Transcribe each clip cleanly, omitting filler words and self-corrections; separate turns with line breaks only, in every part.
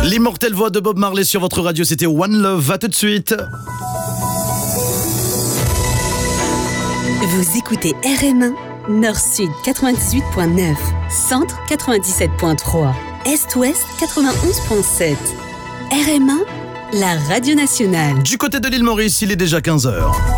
L'immortelle voix de Bob Marley sur votre radio, c'était One Love. À tout de suite.
Vous écoutez RM1, Nord-Sud 98.9, Centre 97.3, Est-Ouest 91.7. RM1, la radio nationale.
Du côté de l'île Maurice, il est déjà 15h.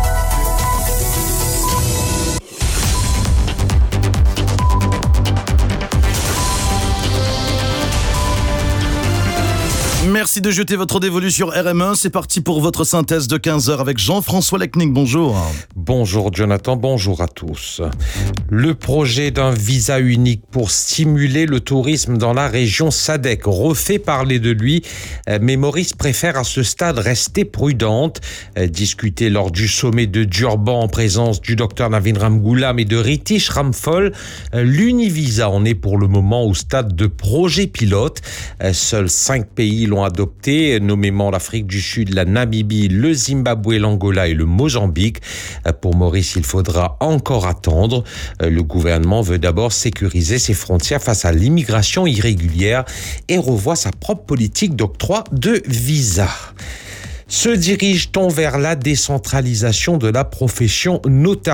Merci de jeter votre dévolu sur RM1. C'est parti pour votre synthèse de 15h avec Jean-François Lecning. Bonjour.
Bonjour Jonathan, bonjour à tous. Le projet d'un visa unique pour stimuler le tourisme dans la région SADC refait parler de lui, mais Maurice préfère à ce stade rester prudente. Discuté lors du sommet de Durban en présence du docteur Navin Ramgoolam et de Ritish Ramphal, l'Univisa en est pour le moment au stade de projet pilote. Seuls 5 pays l'ont adopté, nommément l'Afrique du Sud, la Namibie, le Zimbabwe, l'Angola et le Mozambique. Pour Maurice, il faudra encore attendre. Le gouvernement veut d'abord sécuriser ses frontières face à l'immigration irrégulière et revoit sa propre politique d'octroi de visa. Se dirige-t-on vers la décentralisation de la profession notariale ?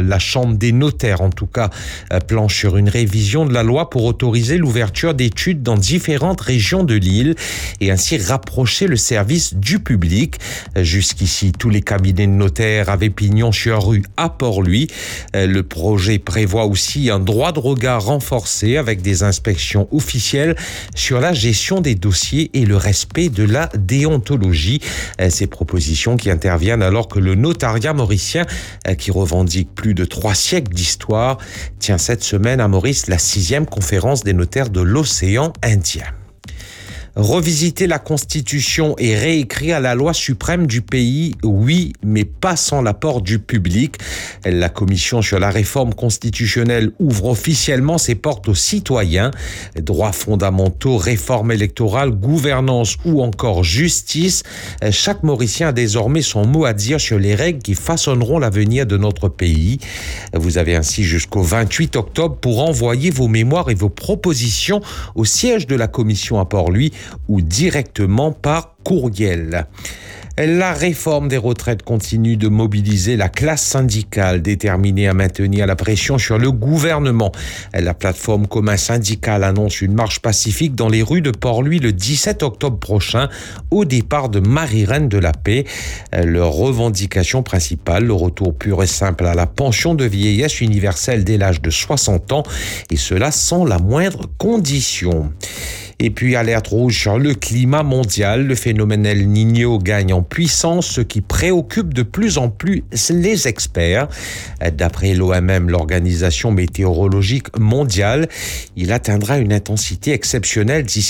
La Chambre des notaires, en tout cas, planche sur une révision de la loi pour autoriser l'ouverture d'études dans différentes régions de l'île et ainsi rapprocher le service du public. Jusqu'ici, tous les cabinets de notaires avaient pignon sur rue à Port-Louis. Le projet prévoit aussi un droit de regard renforcé avec des inspections officielles sur la gestion des dossiers et le respect de la déontologie. Ces propositions qui interviennent alors que le notariat mauricien, qui revendique plus de 3 siècles d'histoire, tient cette semaine à Maurice la 6e conférence des notaires de l'océan Indien. Revisiter la Constitution et réécrire la loi suprême du pays, oui, mais pas sans l'apport du public. La Commission sur la réforme constitutionnelle ouvre officiellement ses portes aux citoyens. Droits fondamentaux, réforme électorale, gouvernance ou encore justice. Chaque Mauricien a désormais son mot à dire sur les règles qui façonneront l'avenir de notre pays. Vous avez ainsi jusqu'au 28 octobre pour envoyer vos mémoires et vos propositions au siège de la Commission à Port-Louis ou directement par courriel. La réforme des retraites continue de mobiliser la classe syndicale déterminée à maintenir la pression sur le gouvernement. La plateforme commun syndical annonce une marche pacifique dans les rues de Port-Louis le 17 octobre prochain au départ de Marie-Reine de la Paix. Leur revendication principale, le retour pur et simple à la pension de vieillesse universelle dès l'âge de 60 ans et cela sans la moindre condition. Et puis, alerte rouge sur le climat mondial. Le phénomène El Niño gagne en puissance, ce qui préoccupe de plus en plus les experts. D'après l'OMM, l'Organisation météorologique mondiale, il atteindra une intensité exceptionnelle d'ici